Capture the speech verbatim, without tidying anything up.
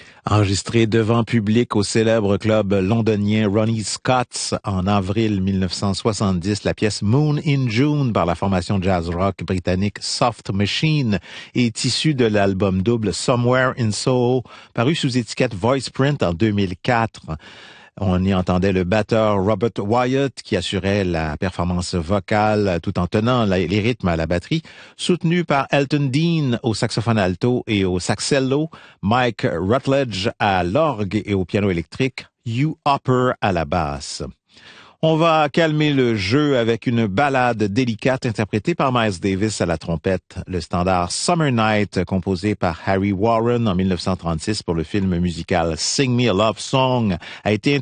Enregistré devant public au célèbre club londonien Ronnie Scott's en avril mille neuf cent soixante-dix, la pièce Moon in June par la formation jazz rock britannique Soft Machine est issue de l'album double Somewhere in Soho, paru sous étiquette Voiceprint en deux mille quatre. On y entendait le batteur Robert Wyatt qui assurait la performance vocale tout en tenant les rythmes à la batterie, soutenu par Elton Dean au saxophone alto et au saxello, Mike Rutledge à l'orgue et au piano électrique, Hugh Hopper à la basse. On va calmer le jeu avec une ballade délicate interprétée par Miles Davis à la trompette, le standard Summer Night composé par Harry Warren en mille neuf cent trente-six pour le film musical Sing Me a Love Song a été